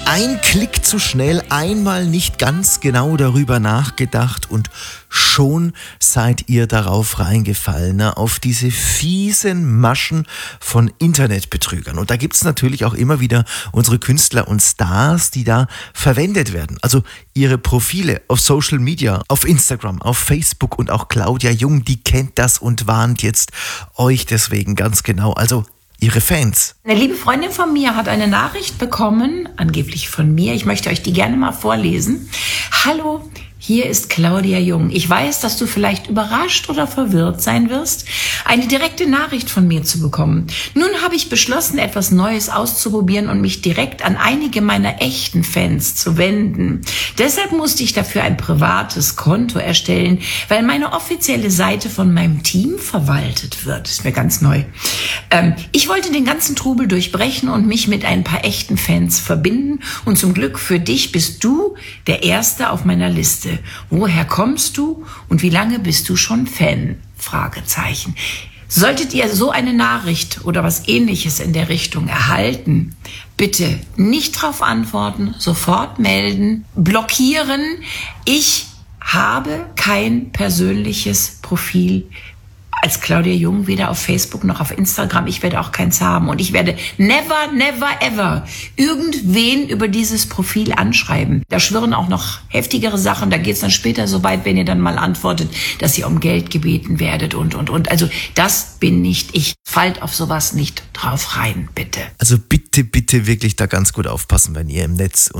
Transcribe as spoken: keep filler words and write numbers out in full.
Ein Klick zu schnell, einmal nicht ganz genau darüber nachgedacht und schon seid ihr darauf reingefallen, ne? Auf diese fiesen Maschen von Internetbetrügern. Und da gibt's natürlich auch immer wieder unsere Künstler und Stars, die da verwendet werden. Also ihre Profile auf Social Media, auf Instagram, auf Facebook, und auch Claudia Jung, die kennt das und warnt jetzt euch deswegen ganz genau. Also ihre Fans. Eine liebe Freundin von mir hat eine Nachricht bekommen, angeblich von mir. Ich möchte euch die gerne mal vorlesen. Hallo, hier ist Claudia Jung. Ich weiß, dass du vielleicht überrascht oder verwirrt sein wirst, eine direkte Nachricht von mir zu bekommen. Nun habe ich beschlossen, etwas Neues auszuprobieren und mich direkt an einige meiner echten Fans zu wenden. Deshalb musste ich dafür ein privates Konto erstellen, weil meine offizielle Seite von meinem Team verwaltet wird. Das ist mir ganz neu. Ähm, ich wollte den ganzen Trubel durchbrechen und mich mit ein paar echten Fans verbinden. Und zum Glück für dich bist du der Erste auf meiner Liste. Woher kommst du und wie lange bist du schon Fan? Fragezeichen. Solltet ihr so eine Nachricht oder was Ähnliches in der Richtung erhalten, bitte nicht drauf antworten, sofort melden, blockieren. Ich habe kein persönliches Profil als Claudia Jung, weder auf Facebook noch auf Instagram. Ich werde auch keins haben. Und ich werde never, never, ever irgendwen über dieses Profil anschreiben. Da schwirren auch noch heftigere Sachen. Da geht es dann später so weit, wenn ihr dann mal antwortet, dass ihr um Geld gebeten werdet und, und, und. Also das bin nicht ich. Fallt auf sowas nicht drauf rein, bitte. Also bitte, bitte wirklich da ganz gut aufpassen, wenn ihr im Netz